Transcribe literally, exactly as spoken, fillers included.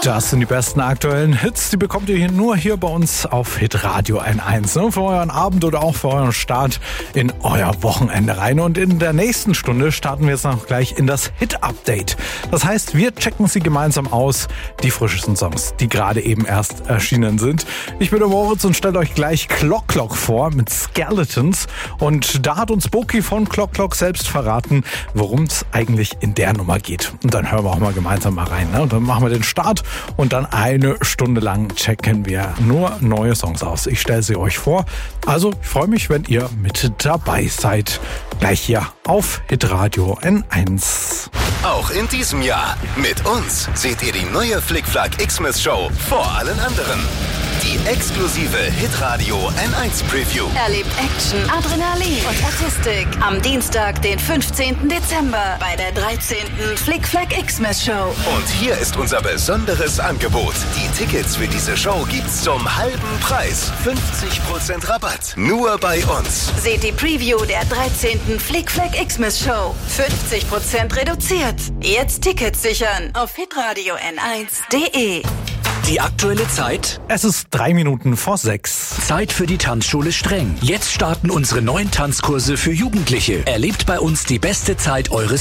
Das sind die besten aktuellen Hits, die bekommt ihr hier nur hier bei uns auf Hitradio N eins. Ne? Für euren Abend oder auch für euren Start in euer Wochenende rein. Und in der nächsten Stunde starten wir jetzt noch gleich in das Hit-Update. Das heißt, wir checken sie gemeinsam aus, die frischesten Songs, die gerade eben erst erschienen sind. Ich bin der Moritz und stelle euch gleich Clock Clock vor mit Skeletons. Und da hat uns Boki von Clock Clock selbst verraten, worum es eigentlich in der Nummer geht. Und dann hören wir auch mal gemeinsam mal rein. Ne? Und dann machen wir den Start. Und dann eine Stunde lang checken wir nur neue Songs aus. Ich stelle sie euch vor. Also ich freue mich, wenn ihr mit dabei seid. Gleich hier auf Hitradio N eins. Auch in diesem Jahr mit uns seht ihr die neue Flickflack Xmas Show vor allen anderen. Die exklusive Hitradio N eins Preview. Erlebt Action, Adrenalin und Artistik am Dienstag, den fünfzehnten Dezember bei der dreizehnten Flickflack Xmas Show. Und hier ist unser besonderes Angebot. Die Tickets für diese Show gibt's zum halben Preis. fünfzig Prozent Rabatt. Nur bei uns. Seht die Preview der dreizehnten Flickflack Xmas Show. fünfzig Prozent reduziert. Jetzt Tickets sichern auf hitradio n eins punkt de. Die aktuelle Zeit? Es ist drei Minuten vor sechs. Zeit für die Tanzschule Streng. Jetzt starten unsere neuen Tanzkurse für Jugendliche. Erlebt bei uns die beste Zeit eures